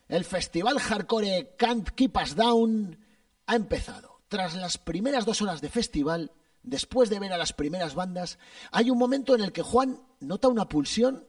El festival hardcore Can't Keep Us Down ha empezado. Tras las primeras 2 horas de festival, después de ver a las primeras bandas, hay un momento en el que Juan nota una pulsión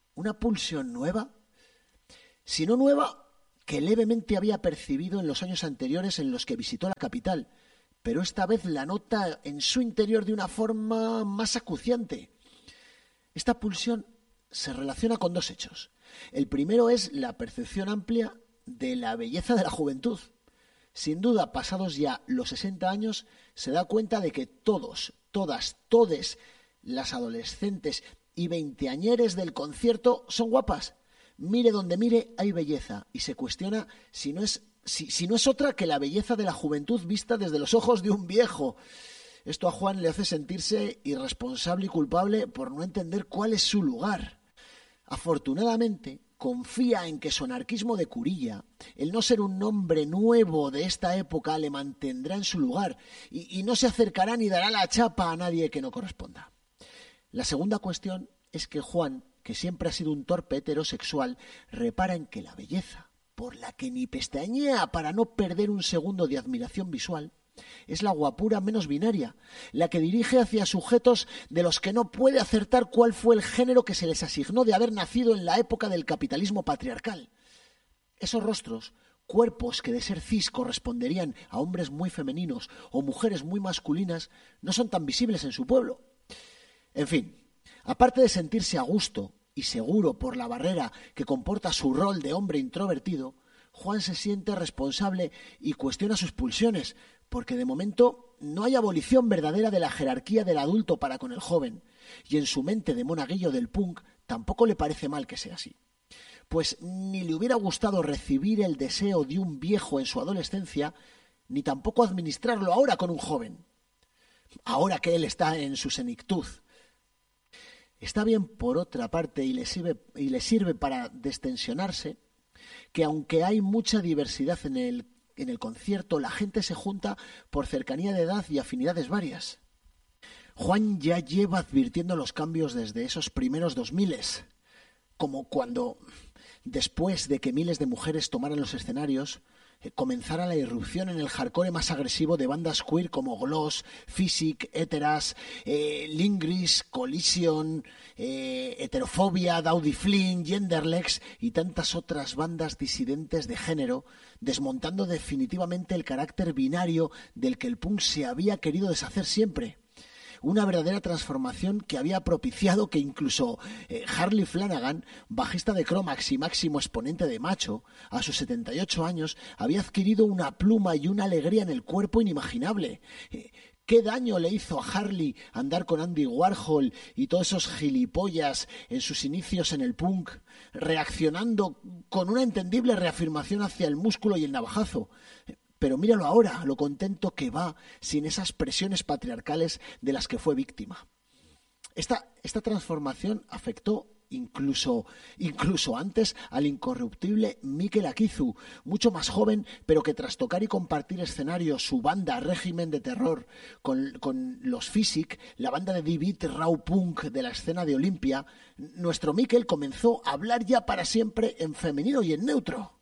nueva, si no nueva, que levemente había percibido en los años anteriores en los que visitó la capital, pero esta vez la nota en su interior de una forma más acuciante. Esta pulsión se relaciona con 2 hechos. El primero es la percepción amplia de la belleza de la juventud. Sin duda, pasados ya los 60 años, se da cuenta de que todos, todas las adolescentes y veinteañeres del concierto son guapas. Mire donde mire, hay belleza, y se cuestiona si no es otra que la belleza de la juventud vista desde los ojos de un viejo. Esto a Juan le hace sentirse irresponsable y culpable por no entender cuál es su lugar. Afortunadamente, confía en que su anarquismo de curilla, el no ser un hombre nuevo de esta época, le mantendrá en su lugar y no se acercará ni dará la chapa a nadie que no corresponda. La segunda cuestión es que Juan, que siempre ha sido un torpe heterosexual, repara en que la belleza, por la que ni pestañea para no perder un segundo de admiración visual, es la guapura menos binaria, la que dirige hacia sujetos de los que no puede acertar cuál fue el género que se les asignó de haber nacido en la época del capitalismo patriarcal. Esos rostros, cuerpos que de ser cis corresponderían a hombres muy femeninos o mujeres muy masculinas, no son tan visibles en su pueblo. En fin, aparte de sentirse a gusto y seguro por la barrera que comporta su rol de hombre introvertido, Juan se siente responsable y cuestiona sus pulsiones, porque de momento no hay abolición verdadera de la jerarquía del adulto para con el joven, y en su mente de monaguillo del punk tampoco le parece mal que sea así. Pues ni le hubiera gustado recibir el deseo de un viejo en su adolescencia, ni tampoco administrarlo ahora con un joven, ahora que él está en su senectud. Está bien, por otra parte, y le sirve para destensionarse, que aunque hay mucha diversidad en el concierto, la gente se junta por cercanía de edad y afinidades varias. Juan ya lleva advirtiendo los cambios desde esos primeros 2000, como cuando, después de que miles de mujeres tomaran los escenarios, comenzara la irrupción en el hardcore más agresivo de bandas queer como Gloss, Physic, Heteras, Lingris, Collision, Heterofobia, Dowdy Flynn, Genderlex y tantas otras bandas disidentes de género, desmontando definitivamente el carácter binario del que el punk se había querido deshacer siempre. Una verdadera transformación que había propiciado que incluso Harley Flanagan, bajista de Chromax y máximo exponente de Macho, a sus 78 años, había adquirido una pluma y una alegría en el cuerpo inimaginable. ¿Qué daño le hizo a Harley andar con Andy Warhol y todos esos gilipollas en sus inicios en el punk, reaccionando con una entendible reafirmación hacia el músculo y el navajazo? Pero míralo ahora, lo contento que va sin esas presiones patriarcales de las que fue víctima. Esta transformación afectó incluso antes al incorruptible Mikel Akizu, mucho más joven, pero que tras tocar y compartir escenario su banda Régimen de Terror con los Physic, la banda de D-Beat Raw Punk de la escena de Olimpia, nuestro Mikel comenzó a hablar ya para siempre en femenino y en neutro.